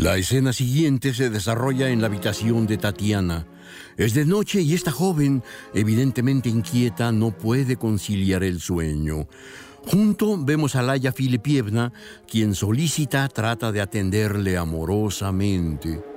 La escena siguiente se desarrolla en la habitación de Tatiana. Es de noche y esta joven, evidentemente inquieta, no puede conciliar el sueño. Junto vemos a Laya Filipievna, quien solícita trata de atenderle amorosamente.